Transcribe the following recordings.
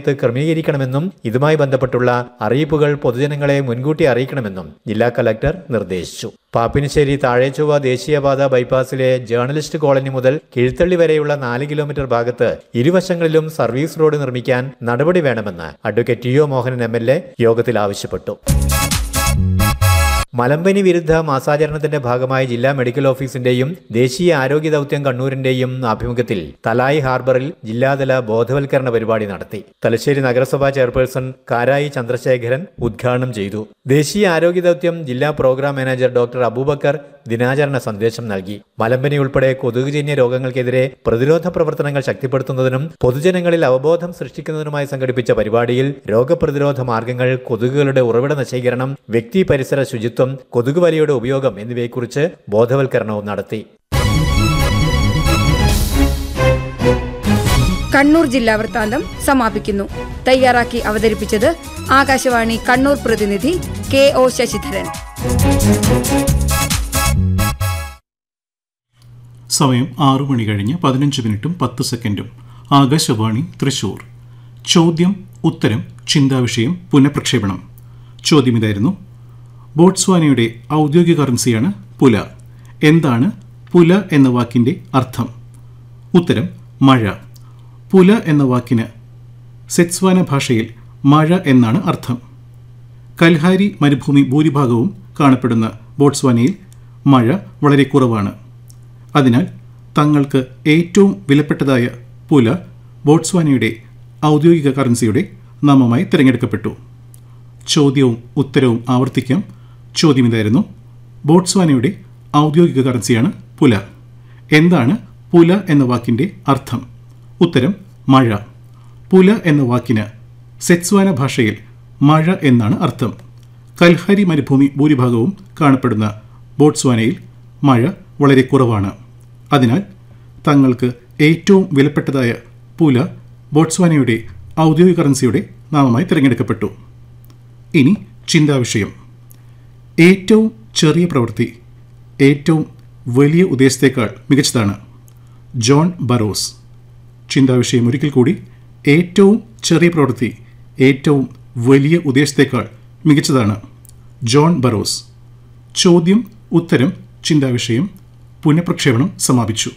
സമയത്ത് ക്രമീകരിക്കണമെന്നും ഇതുമായി ബന്ധപ്പെട്ടുള്ള അറിയിപ്പുകൾ പൊതുജനങ്ങളെ മുൻകൂട്ടി അറിയിക്കണമെന്നും ജില്ലാ കലക്ടർ നിർദ്ദേശിച്ചു. പാപ്പിനിശ്ശേരി താഴേച്ചൊവ്വ ദേശീയപാത ബൈപ്പാസിലെ ജേർണലിസ്റ്റ് കോളനി മുതൽ കീഴ്ത്തള്ളി വരെയുള്ള 4 കിലോമീറ്റർ ഭാഗത്ത് ഇരുവശങ്ങളിലും സർവീസ് റോഡ് നിർമ്മിക്കാൻ നടപടി വേണമെന്ന് advocate T O Mohanan MLA യോഗത്തിൽ ആവശ്യപ്പെട്ടു. മലമ്പനി വിരുദ്ധ മാസാചരണത്തിന്റെ ഭാഗമായി ജില്ലാ മെഡിക്കൽ ഓഫീസിന്റെയും ദേശീയ ആരോഗ്യ ദൗത്യം കണ്ണൂരിന്റെയും ആഭിമുഖ്യത്തിൽ തലായി ഹാർബറിൽ ജില്ലാതല ബോധവൽക്കരണ പരിപാടി നടത്തി. തലശ്ശേരി നഗരസഭാ ചെയർപേഴ്സൺ കാരായി ചന്ദ്രശേഖരൻ ഉദ്ഘാടനം ചെയ്തു. ദേശീയ ആരോഗ്യ ദൗത്യം ജില്ലാ പ്രോഗ്രാം മാനേജർ ഡോക്ടർ അബൂബക്കർ ദിനാചരണ സന്ദേശം നൽകി. മലമ്പനി ഉൾപ്പെടെ കൊതുകുജന്യ രോഗങ്ങൾക്കെതിരെ പ്രതിരോധ പ്രവർത്തനങ്ങൾ ശക്തിപ്പെടുത്തുന്നതിനും പൊതുജനങ്ങളിൽ അവബോധം സൃഷ്ടിക്കുന്നതിനുമായി സംഘടിപ്പിച്ച പരിപാടിയിൽ രോഗപ്രതിരോധ മാർഗങ്ങൾ, കൊതുകുകളുടെ ഉറവിട നശീകരണം, വ്യക്തി പരിസര ശുചിത്വം, കൊതുകുവലയുടെ ഉപയോഗം എന്നിവയെക്കുറിച്ച് ബോധവൽക്കരണവും നടത്തി. കണ്ണൂർ ജില്ലാ വൃത്താന്തം സമാപിക്കുന്നു. തയ്യാറാക്കി അവതരിപ്പിച്ചത് ആകാശവാണി കണ്ണൂർ പ്രതിനിധി KO ശശിധരൻ. സമയം 6 മണി കഴിഞ്ഞ് 15 മിനിറ്റും 10 സെക്കൻഡും. ആകാശവാണി തൃശൂർ. ചോദ്യം ഉത്തരം ചിന്താവിഷയം പുനഃപ്രക്ഷേപണം. ചോദ്യം ഇതായിരുന്നു: ബോട്സ്വാനയുടെ ഔദ്യോഗിക കറൻസിയാണ് പുല. എന്താണ് പുല എന്ന വാക്കിൻ്റെ അർത്ഥം? ഉത്തരം മഴ. പുല എന്ന വാക്കിന് സെറ്റ്സ്വാന ഭാഷയിൽ മഴ എന്നാണ് അർത്ഥം. കൽഹാരി മരുഭൂമി ഭൂരിഭാഗവും കാണപ്പെടുന്ന ബോട്സ്വാനയിൽ മഴ വളരെ കുറവാണ്. അതിനാൽ തങ്ങൾക്ക് ഏറ്റവും വിലപ്പെട്ടതായ പുല ബോട്സ്വാനയുടെ ഔദ്യോഗിക കറൻസിയുടെ നാമമായി തിരഞ്ഞെടുക്കപ്പെട്ടു. ചോദ്യവും ഉത്തരവും ആവർത്തിക്കാം. ചോദ്യം ഇതായിരുന്നു: ബോട്സ്വാനയുടെ ഔദ്യോഗിക കറൻസിയാണ് പുല. എന്താണ് പുല എന്ന വാക്കിൻ്റെ അർത്ഥം? ഉത്തരം മഴ. പുല എന്ന വാക്കിന് സെറ്റ്സ്വാന ഭാഷയിൽ മഴ എന്നാണ് അർത്ഥം. കൽഹാരി മരുഭൂമി ഭൂരിഭാഗവും കാണപ്പെടുന്ന ബോട്സ്വാനയിൽ മഴ വളരെ കുറവാണ്. അതിനാൽ തങ്ങൾക്ക് ഏറ്റവും വിലപ്പെട്ടതായ പുല ബോട്സ്വാനയുടെ ഔദ്യോഗിക കറൻസിയുടെ നാമമായി തിരഞ്ഞെടുക്കപ്പെട്ടു. ഇനി ചിന്താവിഷയം. ഏറ്റവും ചെറിയ പ്രവൃത്തി ഏറ്റവും വലിയ ഉദ്ദേശത്തേക്കാൾ മികച്ചതാണ്. ജോൺ ബറോസ്. ചിന്താവിഷയം ഒരിക്കൽ കൂടി. ഏറ്റവും ചെറിയ പ്രവൃത്തി ഏറ്റവും വലിയ ഉദ്ദേശത്തേക്കാൾ മികച്ചതാണ്. ജോൺ ബറോസ്. ചോദ്യം ഉത്തരം ചിന്താവിഷയം പുനഃപ്രക്ഷേപണം സമാപിച്ചു.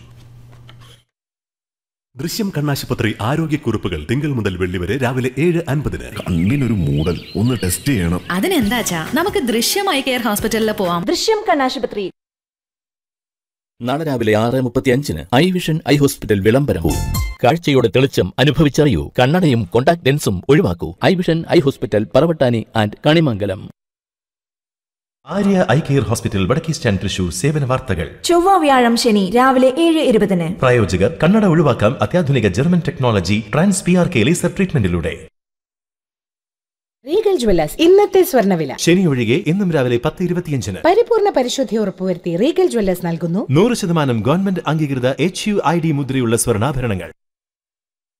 ദൃശ്യം കണ്ണാശുപത്രി ആരോഗ്യക്കുറിപ്പുകൾ തിങ്കൾ മുതൽ വെള്ളി വരെ രാവിലെ 7:50. കണ്ണിനൊരു മൂടൽ, ഒന്ന് ടെസ്റ്റ് ചെയ്യണം. അതിനെന്താച്ചാ, നമുക്ക് ദൃശ്യം ഐ കെയർ ഹോസ്പിറ്റലിൽ പോവാം. ദൃശ്യം കണ്ണാശുപത്രി. നാളെ രാവിലെ 6:35 ഐ വിഷൻ ഐ ഹോസ്പിറ്റൽ വിളംബരവും. കാഴ്ചയുടെ തെളിച്ചം അനുഭവിച്ചറിയൂ. കണ്ണടയും contact ലെൻസും ഒഴിവാക്കൂ. I vision eye hospital, Paravattani and Kanimangalam. Arya eye care hospital, വടക്കേ സ്റ്റാൻഡ്, തൃശൂർ. സേവന വാർത്തകൾ. ചൊവ്വ വ്യാഴം ശനി രാവിലെ 7:20. പ്രായോജകർ കണ്ണട ഒഴിവാക്കാം അത്യാധുനിക German technology trans PRK laser ട്രീറ്റ്മെന്റിലൂടെ. Regal Jewellers ഇന്നത്തെ സ്വർണ്ണവില. ശനി ഒഴികെ ഇന്നും രാവിലെ 10:25. പരിപൂർണ പരിശുദ്ധി ഉറപ്പുവരുത്തി റീഗൽ ജ്വല്ലേഴ്സ് നൽകുന്നു 100% ഗവൺമെന്റ് അംഗീകൃത HUID മുദ്രയുള്ള സ്വർണ്ണാഭരണങ്ങൾ.